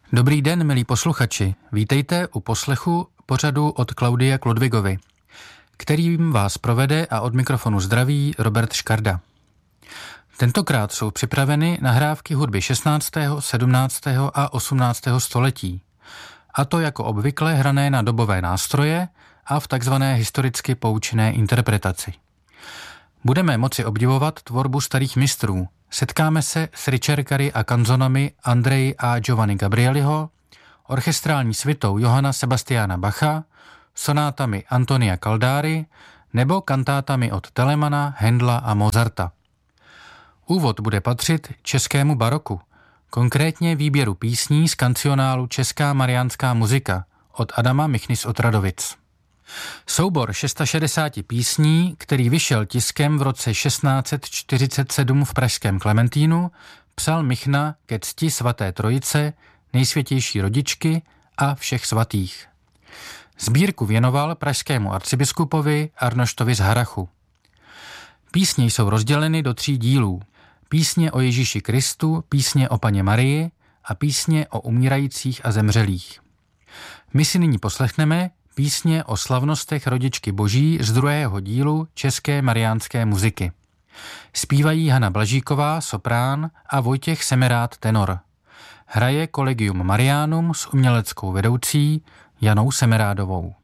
Dobrý den, milí posluchači. Vítejte u poslechu pořadu od Klaudia Klodvigovy, kterým vás provede a od mikrofonu zdraví Robert Škarda. Tentokrát jsou připraveny nahrávky hudby 16., 17. a 18. století, a to jako obvykle hrané na dobové nástroje a v takzvané historicky poučené interpretaci. Budeme moci obdivovat tvorbu starých mistrů. Setkáme se s ricercary a kanzonami Andrej a Giovanni Gabrieliho, orchestrální svitou Johanna Sebastiana Bacha, sonátami Antonia Caldari nebo kantátami od Telemana, Händla a Mozarta. Úvod bude patřit českému baroku, konkrétně výběru písní z kancionálu Česká mariánská muzika od Adama Michny z Otradovic. Soubor 660 písní, který vyšel tiskem v roce 1647 v pražském Klementínu, psal Michna ke cti svaté trojice, nejsvětější rodičky a všech svatých. Sbírku věnoval pražskému arcibiskupovi Arnoštovi z Harachu. Písně jsou rozděleny do 3 dílů. Písně o Ježíši Kristu, písně o Panně Marii a písně o umírajících a zemřelých. My si nyní poslechneme písně o slavnostech rodičky Boží z 2. dílu České mariánské muziky. Zpívají Hana Blažíková, soprán, a Vojtěch Semerád, tenor. Hraje Collegium Marianum s uměleckou vedoucí Janou Semerádovou.